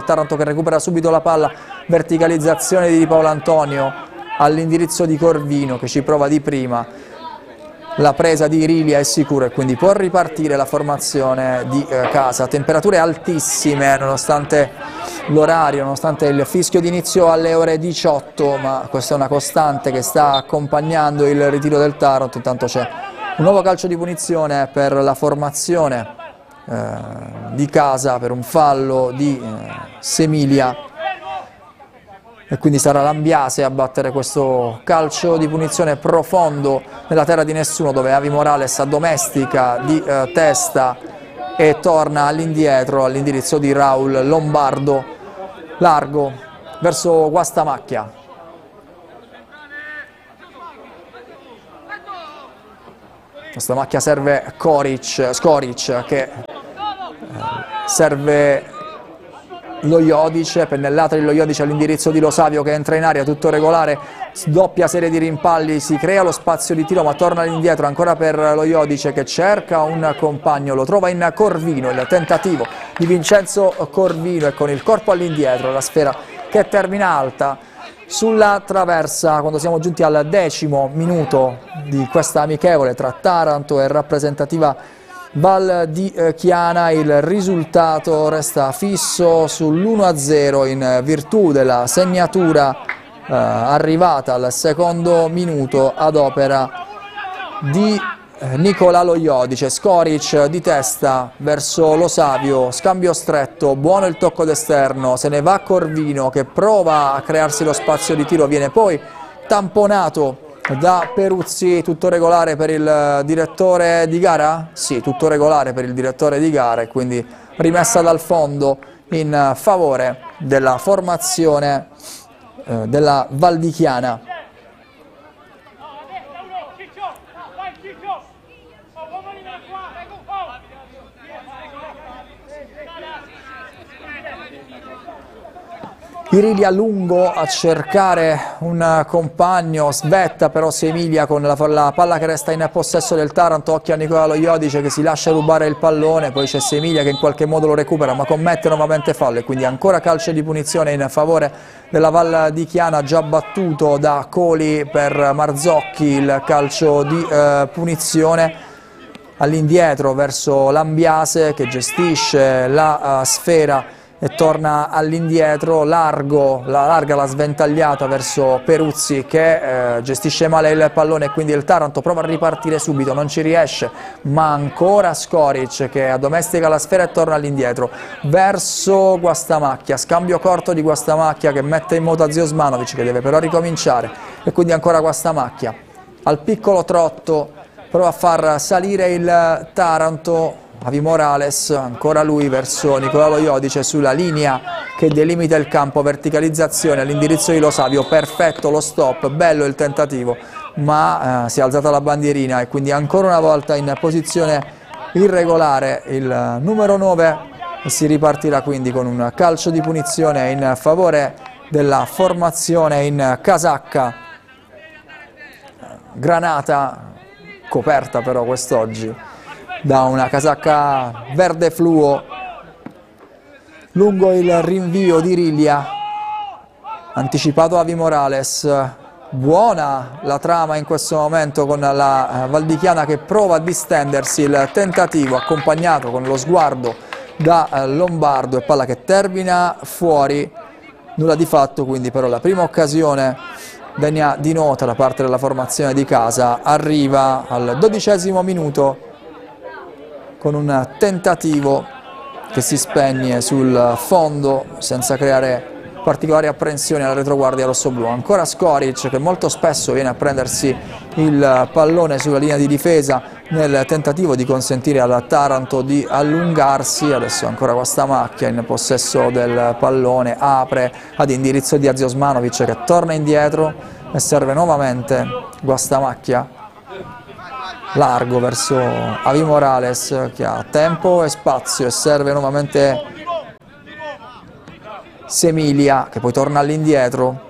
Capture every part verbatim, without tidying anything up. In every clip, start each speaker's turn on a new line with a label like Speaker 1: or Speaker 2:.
Speaker 1: Taranto che recupera subito la palla, verticalizzazione di Paolo Antonio all'indirizzo di Corvino che ci prova di prima. La presa di Irilia è sicura e quindi può ripartire la formazione di eh, Casa. Temperature altissime nonostante l'orario, nonostante il fischio d'inizio alle ore diciotto, ma questa è una costante che sta accompagnando il ritiro del Taranto. Intanto c'è un nuovo calcio di punizione per la formazione eh, di Casa per un fallo di eh, Semilia. E quindi sarà Lambiase a battere questo calcio di punizione profondo nella terra di nessuno, dove Avi Morales addomestica di eh, testa e torna all'indietro all'indirizzo di Raul Lombardo, largo verso Guastamacchia. Guastamacchia serve Koric, Skoric che eh, serve lo Jodice, pennellata di lo Jodice all'indirizzo di Lo Savio che entra in aria, tutto regolare, doppia serie di rimpalli, si crea lo spazio di tiro ma torna all'indietro ancora per lo Jodice che cerca un compagno, lo trova in Corvino, il tentativo di Vincenzo Corvino e con il corpo all'indietro la sfera che termina alta sulla traversa quando siamo giunti al decimo minuto di questa amichevole tra Taranto e rappresentativa Val di Chiana. Il risultato resta fisso sull'uno a zero in virtù della segnatura eh, arrivata al secondo minuto ad opera di eh, Nicola Lo Jodice. Skoric di testa verso Lo Savio, scambio stretto, buono il tocco d'esterno, se ne va Corvino che prova a crearsi lo spazio di tiro, viene poi tamponato da Peruzzi. Tutto regolare per il direttore di gara? Sì, tutto regolare per il direttore di gara e quindi rimessa dal fondo in favore della formazione eh, della Val di Chiana. Irilia lungo a cercare un compagno, svetta però Semilia con la, la palla che resta in possesso del Taranto, occhio a Nicola Lo Jodice che si lascia rubare il pallone, poi c'è Semilia che in qualche modo lo recupera ma commette nuovamente fallo e quindi ancora calcio di punizione in favore della Val di Chiana, già battuto da Coli per Marzocchi il calcio di eh, punizione. All'indietro verso Lambiase che gestisce la uh, sfera e torna all'indietro, largo, la larga la sventagliata verso Peruzzi che eh, gestisce male il pallone e quindi il Taranto prova a ripartire subito, non ci riesce, ma ancora Skoric che addomestica la sfera e torna all'indietro verso Guastamacchia, scambio corto di Guastamacchia che mette in moto Zio Osmanovic che deve però ricominciare e quindi ancora Guastamacchia al piccolo trotto prova a far salire il Taranto. Avi Morales, ancora lui verso Nicola Lo Jodice sulla linea che delimita il campo, verticalizzazione all'indirizzo di Lo Savio, perfetto lo stop, bello il tentativo, ma eh, si è alzata la bandierina e quindi ancora una volta in posizione irregolare il numero nove e si ripartirà quindi con un calcio di punizione in favore della formazione in casacca granata, coperta però quest'oggi da una casacca verde fluo. Lungo il rinvio di Irilia, anticipato Avi Morales, buona la trama in questo momento con la Val di Chiana che prova a distendersi, il tentativo accompagnato con lo sguardo da Lombardo e palla che termina fuori, nulla di fatto quindi però la prima occasione degna di nota da parte della formazione di Casa arriva al dodicesimo minuto con un tentativo che si spegne sul fondo senza creare particolari apprensioni alla retroguardia rossoblù. Ancora Skoric che molto spesso viene a prendersi il pallone sulla linea di difesa nel tentativo di consentire al Taranto di allungarsi. Adesso ancora Guastamacchia in possesso del pallone, apre ad indirizzo di Zio Osmanovic che torna indietro e serve nuovamente Guastamacchia largo verso Avi Morales che ha tempo e spazio e serve nuovamente Semilia che poi torna all'indietro.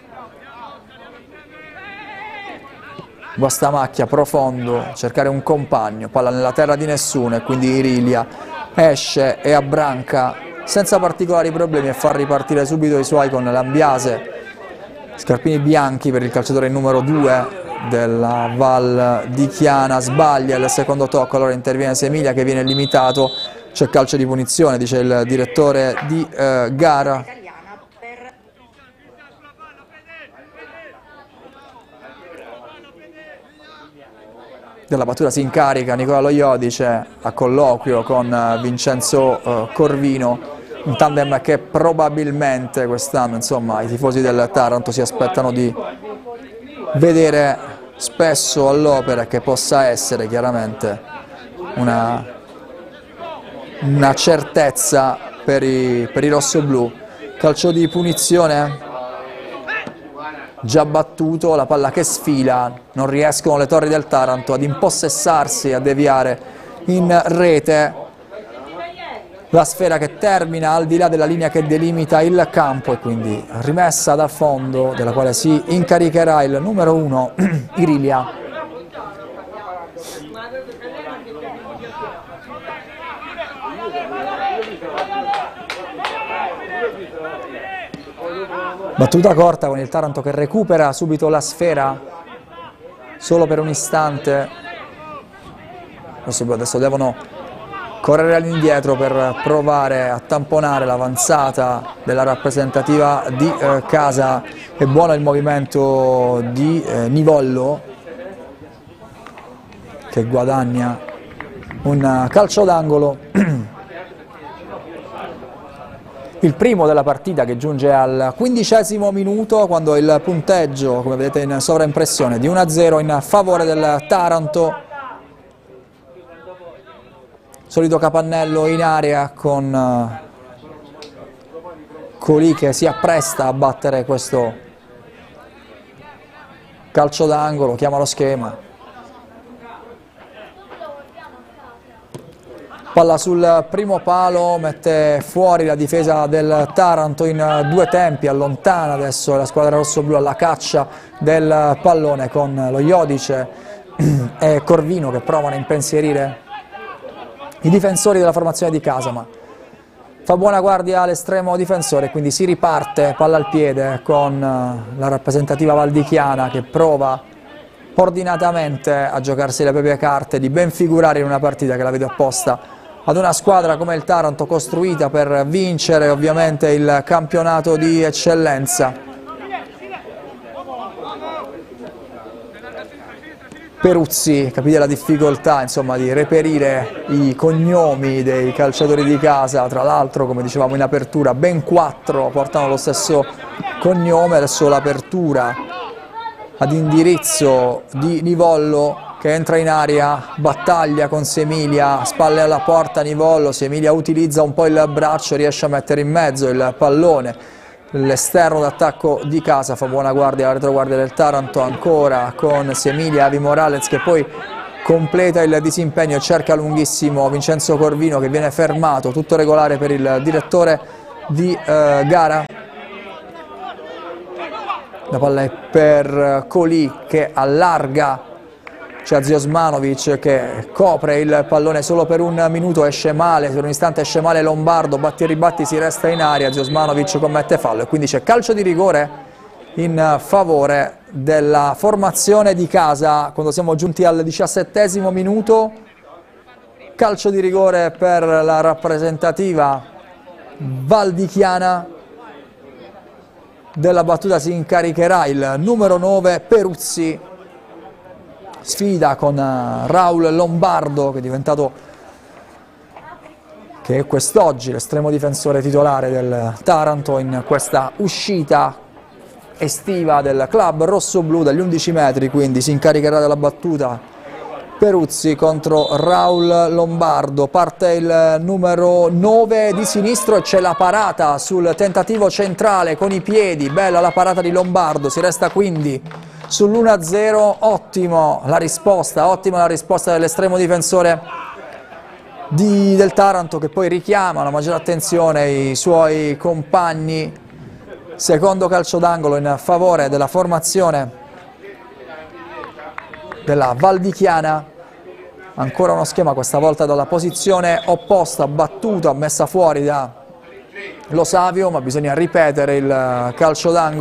Speaker 1: Guastamacchia profondo, cercare un compagno, palla nella terra di nessuno e quindi Irilia esce e abbranca senza particolari problemi e fa ripartire subito i suoi con l'Ambiase. Scarpini bianchi per il calciatore numero due della Val di Chiana, sbaglia il secondo tocco, allora interviene Semiglia che viene limitato, c'è calcio di punizione, dice il direttore di eh, gara. Della battuta si incarica Nicola Lo Iodice a colloquio con Vincenzo eh, Corvino, un tandem che probabilmente quest'anno, insomma, i tifosi del Taranto si aspettano di vedere spesso all'opera, che possa essere chiaramente una, una certezza per i, per i rossoblù. Calcio di punizione già battuto, la palla che sfila, non riescono le torri del Taranto ad impossessarsi, a deviare in rete la sfera che termina al di là della linea che delimita il campo e quindi rimessa dal fondo, della quale si incaricherà il numero uno Irilia. Battuta corta con il Taranto che recupera subito la sfera solo per un istante. Adesso devono correre all'indietro per provare a tamponare l'avanzata della rappresentativa di eh, casa. È buono il movimento di eh, Nivollo che guadagna un calcio d'angolo. Il primo della partita che giunge al quindicesimo minuto, quando il punteggio, come vedete in sovraimpressione, di uno a zero in favore del Taranto. Solito capannello in area con Colì che si appresta a battere questo calcio d'angolo, chiama lo schema. Palla sul primo palo, mette fuori la difesa del Taranto in due tempi, allontana adesso la squadra rossoblù alla caccia del pallone con Lo Iodice e Corvino che provano a impensierire i difensori della formazione di casa, ma fa buona guardia all'estremo difensore, quindi si riparte palla al piede con la rappresentativa valdichiana che prova ordinatamente a giocarsi le proprie carte di ben figurare in una partita che la vede apposta ad una squadra come il Taranto, costruita per vincere ovviamente il campionato di eccellenza. Peruzzi, capite la difficoltà insomma di reperire i cognomi dei calciatori di casa, tra l'altro come dicevamo in apertura ben quattro portano lo stesso cognome, adesso l'apertura ad indirizzo di Nivollo che entra in area, battaglia con Semiglia, spalle alla porta Nivollo, Semiglia utilizza un po' il braccio, riesce a mettere in mezzo il pallone, l'esterno d'attacco di casa, fa buona guardia la retroguardia del Taranto ancora con Semiglia, Avi Morales che poi completa il disimpegno e cerca lunghissimo Vincenzo Corvino che viene fermato, tutto regolare per il direttore di eh, gara. La palla è per Colì che allarga, c'è Ziosmanovic che copre il pallone solo per un minuto, esce male, per un istante esce male Lombardo, batti e ribatti, si resta in aria, Ziosmanovic commette fallo e quindi c'è calcio di rigore in favore della formazione di casa quando siamo giunti al diciassettesimo minuto. Calcio di rigore per la rappresentativa valdichiana. Della battuta si incaricherà il numero nove Peruzzi, sfida con Raul Lombardo che è diventato, che è quest'oggi l'estremo difensore titolare del Taranto in questa uscita estiva del club rossoblù dagli undici metri, quindi si incaricherà della battuta Peruzzi contro Raul Lombardo. Parte il numero nove di sinistro e c'è la parata sul tentativo centrale con i piedi, bella la parata di Lombardo, si resta quindi sull'uno a zero, ottimo la risposta, ottima la risposta dell'estremo difensore di, del Taranto che poi richiama la maggiore attenzione i suoi compagni. Secondo calcio d'angolo in favore della formazione della valdichiana, ancora uno schema questa volta dalla posizione opposta, battuta, messa fuori da lo Savio, ma bisogna ripetere il calcio d'angolo.